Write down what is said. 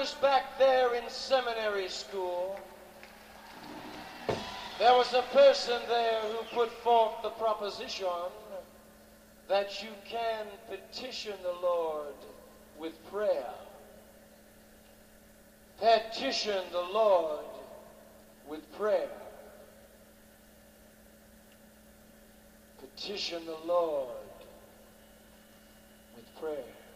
was back there in seminary school, there was a person there who put forth the proposition that you can petition the Lord with prayer. Petition the Lord with prayer. Petition the Lord with prayer.